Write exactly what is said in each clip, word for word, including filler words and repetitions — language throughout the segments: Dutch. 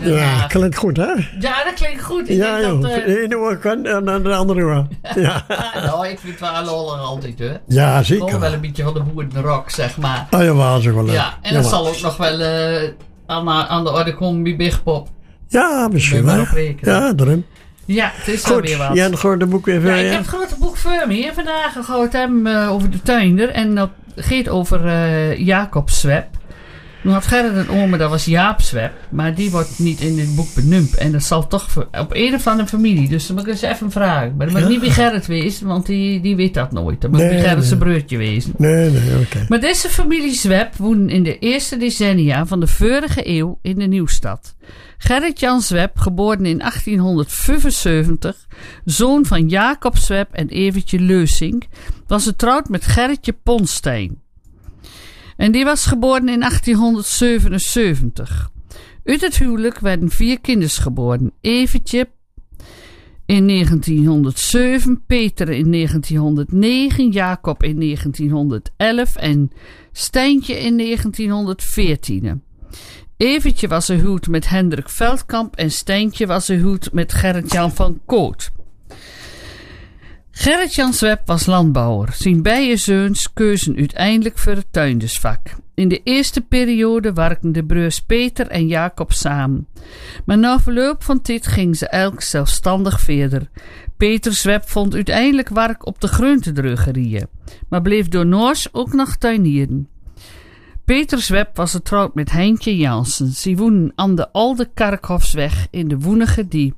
Den Haag. Ja, klinkt goed, hè? Ja, dat klinkt goed. Ik ja, denk joh. dat, uh... de ene oor kan en dan de andere oor. Ja. nou, ik vind het wel lollig altijd, hè. Ja, zeker. Gewoon wel een beetje van de boerenrock, zeg maar. Oh, jawel, zo wel leuk. Ja, en dat zal ook nog wel uh, aan, aan de orde komen bij Big Pop. Ja, misschien wel. Ja, daarom. Ja, het is goed, weer wat. jij hebt gewoon de boek even. Ja, ik heb het grote boek voor me hier vandaag. We gaan het hebben uh, over de tuinder. En dat gaat over uh, Jacob Swep. Nu had Gerrit een oom, dat was Jaap Swep. Maar die wordt niet in dit boek benoemd. En dat zal toch op een of andere familie. Dus dan moet ik eens even vragen. Maar dat moet ja. niet bij Gerrit wezen, want die, die weet dat nooit. Dat moet nee, bij Gerrit zijn nee. broertje wezen. Nee, nee, oké. Okay. Maar deze familie Swep woonde in de eerste decennia van de vorige eeuw in de Nieuwstad. Gerrit-Jan Swep, geboren in achttienhonderdvijfenzeventig, zoon van Jacob Swep en Evertje Leusink, was getrouwd met Gerritje Ponstein. En die was geboren in achttienhonderdzevenenzeventig. Uit het huwelijk werden vier kinders geboren. Evertje in negentienhonderdzeven, Peter in negentienhonderdnegen, Jacob in negentienhonderdelf en Stijntje in negentienhonderdveertien. Evertje was gehuwd met Hendrik Veldkamp en Stijntje was gehuwd met Gerrit-Jan van Koot. Gerrit-Jan Swep was landbouwer. Zijn beide zoons keuzen uiteindelijk voor het tuindersvak. In de eerste periode werkten de broers Peter en Jacob samen. Maar na verloop van tijd gingen ze elk zelfstandig verder. Peter Swep vond uiteindelijk werk op de groentedrogerijen, maar bleef door Noors ook nog tuinieren. Peter Swep was getrouwd met Heintje Jansen. Ze woonden aan de Oude Kerkhofsweg in de Woenige die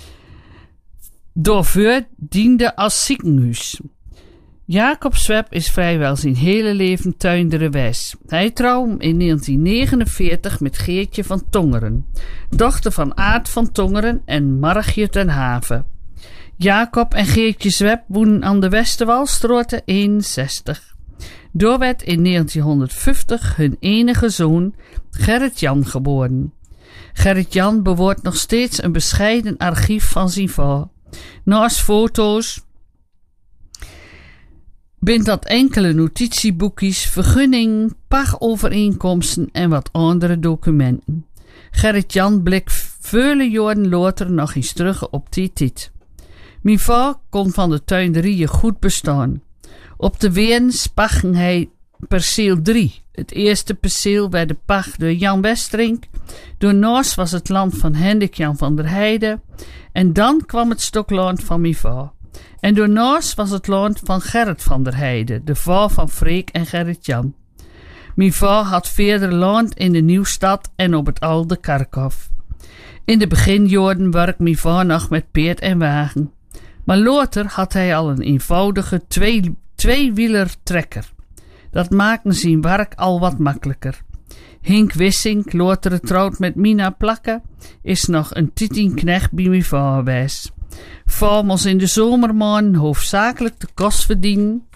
doorvoor diende als ziekenhuis. Jacob Swep is vrijwel zijn hele leven tuinderes. Hij trouwde in negentien negenenveertig met Geertje van Tongeren, dochter van Aad van Tongeren en Margje ten Haven. Jacob en Geertje Swep woonden aan de Westerwalstraat eenenzestig. Door werd in negentienhonderdvijftig hun enige zoon Gerrit-Jan geboren. Gerrit-Jan bewoort nog steeds een bescheiden archief van zijn vrouw. Naast foto's bindt dat enkele notitieboekjes, vergunningen, pachtovereenkomsten en wat andere documenten. Gerrit-Jan blikt vele jaren later nog eens terug op die tijd. Mijn vrouw kon van de tuinderieën goed bestaan. Op de Weerns pachten hij perceel drie. Het eerste perceel werd de pacht door Jan Westerink. Door Noors was het land van Hendrik Jan van der Heijden. En dan kwam het stokland van mijn vrouw. En door Noors was het land van Gerrit van der Heijden, de vrouw van Freek en Gerrit-Jan. Mijn vrouw had verder land in de Nieuwstad en op het Oude Kerkhof. In de beginjaren werkte mijn vrouw nog met peerd en wagen. Maar later had hij al een eenvoudige twee, tweewieler trekker. Dat maakte zijn werk al wat makkelijker. Hink Wissink, later getrouwd met Mina Plakke, is nog een titienknecht bij mijn vrouw geweest. Vrouw moest in de zomermaanden hoofdzakelijk de kost verdienen.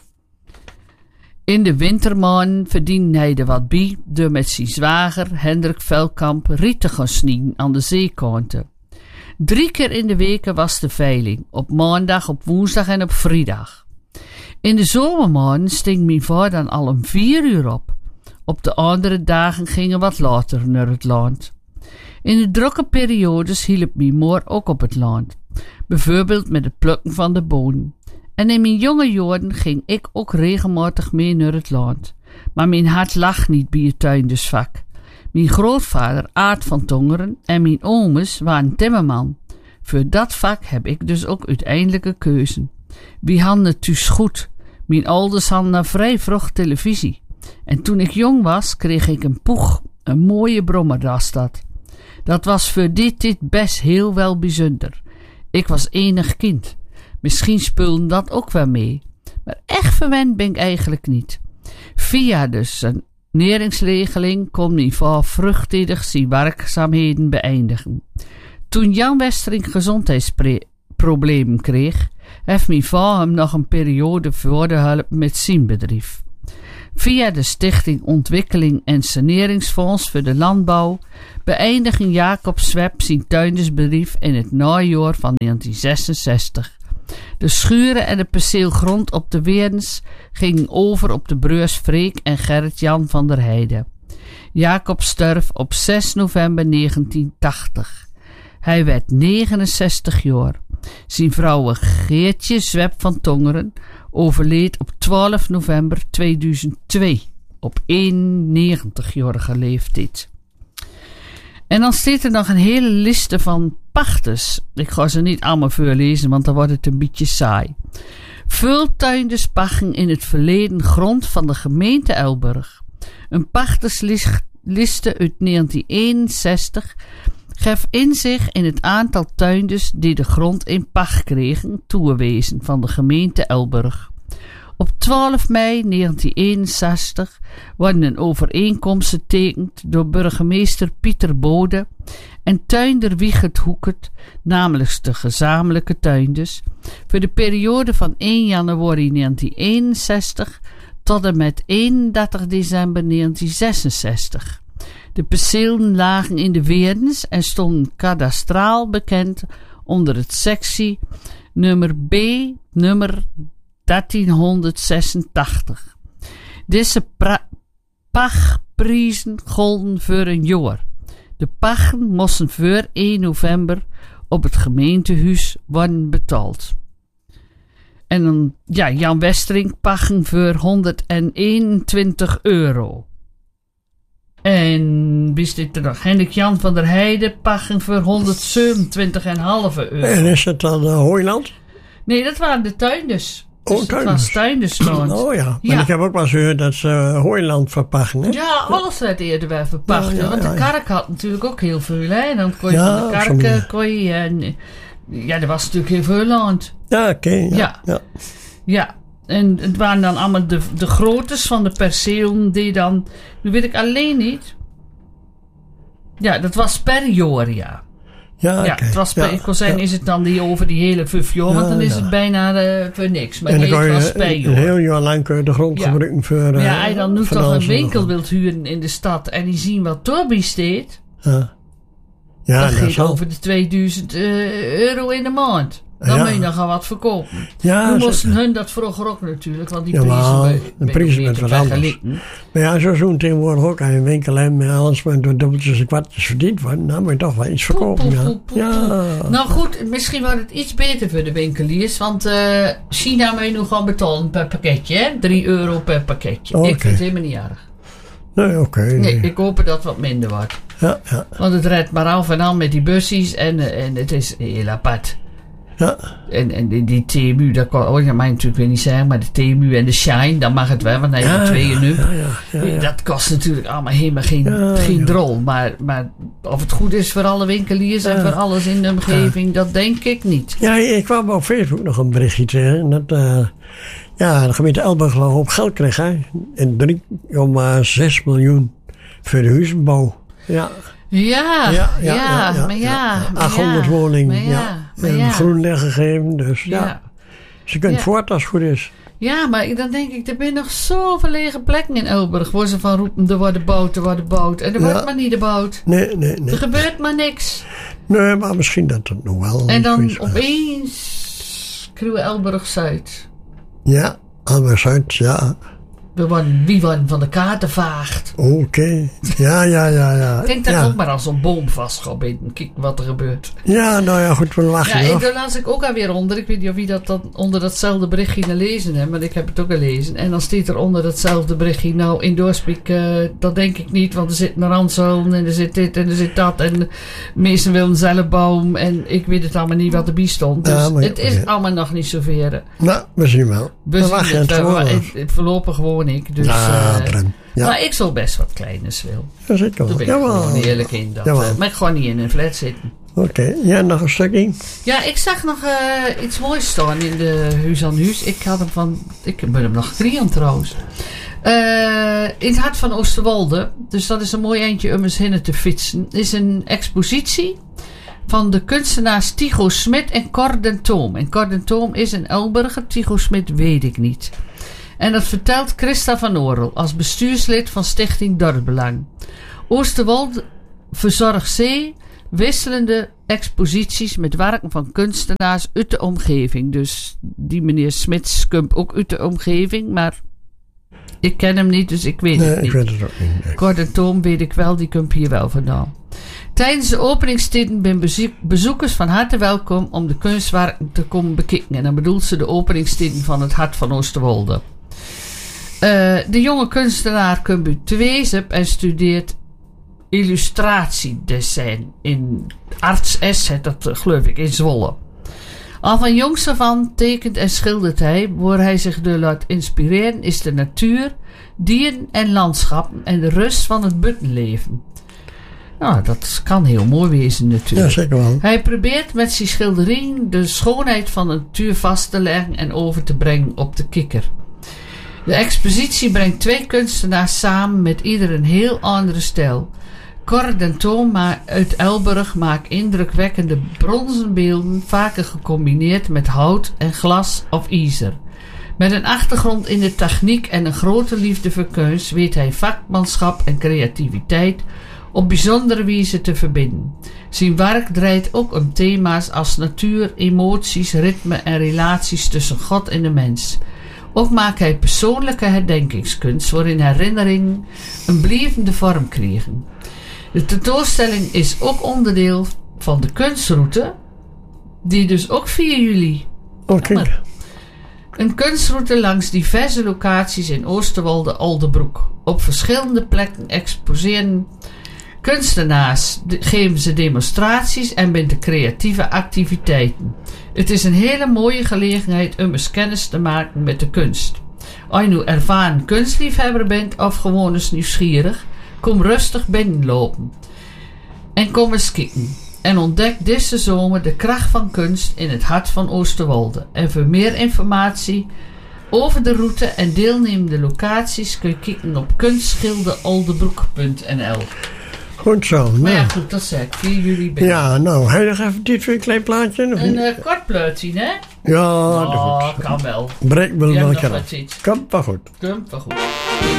In de wintermaanden verdiende hij er wat bij door met zijn zwager Hendrik Veldkamp riet te gaan snijden aan de zeekanten. Drie keer in de weken was de veiling, op maandag, op woensdag en op vrijdag. In de zomermaanden sting mijn vrouw dan al om vier uur op. Op de andere dagen gingen wat later naar het land. In de drukke periodes hielp mijn moeder ook op het land. Bijvoorbeeld met het plukken van de bonen. En in mijn jonge jaren ging ik ook regelmatig mee naar het land. Maar mijn hart lag niet bij het tuindersvak. Mijn grootvader Aad van Tongeren en mijn ooms waren timmerman. Voor dat vak heb ik dus ook uiteindelijk een keuze. Wie hadden het dus goed? Mijn ouders hadden na vrij vroeg televisie. En toen ik jong was, kreeg ik een poeg, een mooie brommer was dat. Dat was voor dit tijd best heel wel bijzonder. Ik was enig kind. Misschien speelde dat ook wel mee. Maar echt verwend ben ik eigenlijk niet. Via dus een neringsregeling kon mijn vrouw vruchtedig zijn werkzaamheden beëindigen. Toen Jan Westerink gezondheidsproblemen kreeg, heeft mijn vrouw hem nog een periode voor de hulp met zijn bedrijf. Via de Stichting Ontwikkeling en Saneringsfonds voor de Landbouw beëindigde Jacob Swep zijn tuindersbedrijf in het najaar van negentien zesenzestig. De schuren en het perceel grond op de Weerns gingen over op de broers Freek en Gerrit-Jan van der Heijden. Jacob stierf op zes november negentien tachtig. Hij werd negenenzestig jaar. Zijn vrouw Geertje Zwep van Tongeren overleed op twaalf november tweeduizend twee op eenennegentigjarige leeftijd. En dan staat er nog een hele liste van pachters. Ik ga ze niet allemaal voorlezen, want dan wordt het een beetje saai. Veultuinders pachten in het verleden grond van de gemeente Elburg. Een pachtersliste uit negentien eenenzestig geeft inzicht in het aantal tuinders die de grond in pacht kregen, toegewezen van de gemeente Elburg. Op twaalf mei negentien eenenzestig worden een overeenkomst getekend door burgemeester Pieter Bode en tuinder Wiegert Hoekert, namelijk de gezamenlijke tuinders, voor de periode van één januari negentien eenenzestig tot en met eenendertig december negentien zesenzestig. De percelen lagen in de Weerdens en stonden kadastraal bekend onder het sectie nummer B, nummer dertienhonderdzesentachtig. Deze pra- pachtprijzen golden voor een jaar. De pachten moesten voor één november op het gemeentehuis worden betaald. En dan, ja, Jan Westerink pachten voor honderdeenentwintig euro. En wie zit er nog? Hendrik Jan van der Heijden pachten voor honderdzevenentwintig komma vijf euro. En is het dan uh, Hooiland? Nee, dat waren de tuinders. Oh, dus tuinders. Het was tuindersland. Oh ja, maar Ja. ik heb ook wel eens gehoord dat ze uh, Hooiland verpachten. Hè? Ja, alles werd eerder wel verpacht. Ja, ja, want de ja, ja. kark had natuurlijk ook heel veel. Hè? En dan kon je Ja, van de op zo'n kark manier. eh, kon je... En, ja, er was natuurlijk heel veel land. Ja, oké. ja, Ja. ja. Ja, en het waren dan allemaal de, de groottes van de percelen die dan... Nu weet ik alleen niet... Ja, dat was per jaar, ja. Ja, Ja, oké. het was per, Ja, ik wil zeggen, ja. is het dan die over die hele vijf jaar, want Ja, dan is ja. het bijna uh, voor niks. Maar En dan nee, kan het je was per een, een jaar. heel jaar lang kun je de grond Ja. gebruiken voor... Maar Uh, ja, als je dan nu voor toch alles een en nog winkel wat. wilt huren in de stad en die zien wat Torby steekt, Ja, ja dat dat gaat is wel... over de tweeduizend uh, euro in de maand. Dan Ja. moet je nog gaan wat verkopen. Ja, Nu ze- moesten hun dat vroeger ook natuurlijk, want die Jawel, prijzen... de prijzen werd wat anders. Maar ja, zo zo'n tegenwoordig ook aan een winkel en met alles maar door dubbeltjes en kwartjes verdiend worden. Dan moet je toch wel iets verkopen. Poe, Ja. poe, poe, Ja. Nou goed, misschien wordt het iets beter voor de winkeliers. Want uh, China moet je nu gewoon betalen per pakketje. Hè? drie euro per pakketje. Oké. Ik vind het helemaal niet erg. Nee, oké. Nee, nee. ik hoop dat het wat minder wordt. Ja, ja, Want het redt maar af en aan met die bussies. En, uh, en het is heel apart. ja. En, en die, die T M U, dat kan oh, dat mag je natuurlijk weer niet zeggen. Maar de T M U en de Shine, dan mag het wel. Want dan heb je Ja, tweeën nu. ja, ja, ja, ja. Dat kost natuurlijk allemaal helemaal geen, Ja, geen ja. drol. Maar, maar of het goed is voor alle winkeliers en Ja. voor alles in de omgeving, dat denk ik niet. Ja, ik kwam op Facebook nog een berichtje tegen. Dat uh, ja, de gemeente Elburg wel op geld kreeg. Hè? En drie komma zes miljoen voor de huizenbouw. Ja, Ja, ja, ja, ja, ja, maar ja. maar achthonderd ja, woningen. maar ja, Ja. maar En ja. groenleg gegeven. Dus ja, Ja. ze kunnen Ja. voort als het goed is. Ja, maar dan denk ik, er zijn nog zoveel lege plekken in Elburg waar ze van roepen, er wordt bouwd, er wordt bouwd. En er Ja. wordt maar niet gebouwd. Nee, nee, nee. Er gebeurt maar niks. Nee, maar misschien dat het nog wel. En ik dan weet het wel. opeens Kruwe Elburg Zuid. Ja, Elburg Zuid, ja. We worden, wie worden van de kaarten vaagt. Oké. Ja, ja, ja, ja. Ik denk dat ja. ook maar als zo'n boom vast gaat binden. Kijk wat er gebeurt. Ja, nou ja, goed, we lachen Ja, je en af. daar las ik ook alweer onder. Ik weet niet of wie dat dan onder datzelfde berichtje gelezen heeft, maar ik heb het ook gelezen. En dan staat er onder datzelfde berichtje, nou in Doorspeek, uh, dat denk ik niet, want er zit een randzoon en er zit dit en er zit dat. En de meesten willen zelf bouwen en ik weet het allemaal niet wat erbij stond. Dus Ja, maar ja, het is ja. allemaal nog niet zover. Nou, we zien wel. We We zien wachten het, het uh, gewoon maar af. het, het voorlopig gewoon ik. Dus, Ja, uh, Drem. Ja, Maar ik zal best wat kleiners wil. dat zit Daar wel. ben ik Jawel. gewoon eerlijk in. Dat, Jawel. uh, maar ik ga niet in een flat zitten. Oké, ja, nog een stukje. Ja, ik zag nog uh, iets moois staan in de Huis aan Huis. Ik had hem van... Ik ben hem nog drieën trouwens. Uh, in het hart van Oosterwolde. Dus dat is een mooi eindje om eens heen te fietsen. Is een expositie van de kunstenaars Tycho Smit en Cor den Toom. En Cor den Toom is een Elburger. Tycho Smit weet ik niet. En dat vertelt Christa van Oorl als bestuurslid van Stichting Dorpsbelang. Oosterwolde verzorgt zee wisselende exposities met werken van kunstenaars uit de omgeving. Dus die meneer Smits komt ook uit de omgeving, maar ik ken hem niet, dus ik weet Nee, het ik niet. weet het ook niet. Nee. Cor den Toom weet ik wel, die komt hier wel vandaan. Tijdens de openingstijden zijn bezoek, bezoekers van harte welkom om de kunstwerken te komen bekijken. En dan bedoelt ze de openingstijden van het Hart van Oosterwolde. Uh, de jonge kunstenaar komt uit Tweezep en studeert illustratiedesign in Arts S, dat uh, geloof ik, in Zwolle. Al van jongs af aan tekent en schildert hij, waar hij zich door laat inspireren, is de natuur, dieren en landschappen en de rust van het buitenleven. Nou, dat kan heel mooi wezen natuurlijk. Ja, zeker wel. Hij probeert met zijn schildering de schoonheid van de natuur vast te leggen en over te brengen op de kikker. De expositie brengt twee kunstenaars samen met ieder een heel andere stijl. Cor den Toom uit Elburg maakt indrukwekkende bronzen beelden, vaker gecombineerd met hout en glas of ijzer. Met een achtergrond in de techniek en een grote liefde voor kunst weet hij vakmanschap en creativiteit op bijzondere wijze te verbinden. Zijn werk draait ook om thema's als natuur, emoties, ritme en relaties tussen God en de mens. Ook maakt hij persoonlijke herdenkingskunst waarin herinneringen een blijvende vorm krijgen. De tentoonstelling is ook onderdeel van de kunstroute, die dus ook vier juli. Oké. Okay. Een kunstroute langs diverse locaties in Oosterwolde-Oldebroek. Op verschillende plekken exposeren kunstenaars, de, geven ze demonstraties en binnen creatieve activiteiten. Het is een hele mooie gelegenheid om eens kennis te maken met de kunst. Als je nu ervaren kunstliefhebber bent of gewoon eens nieuwsgierig, kom rustig binnenlopen. En kom eens kijken. En ontdek deze zomer de kracht van kunst in het hart van Oosterwolde. En voor meer informatie over de route en deelnemende locaties kun je kijken op kunstschilderoldebroek punt n l. Goed zo. Maar nou. ja, goed, dat zei ik. vier juli ben. Ja, nou, heb je nog even dit voor een klein plaatje? Een uh, kort plaatje, hè? Ja, oh, dat goed. Kan wel. Breek wel wel. Kom, Komt wel goed. Komt wel goed.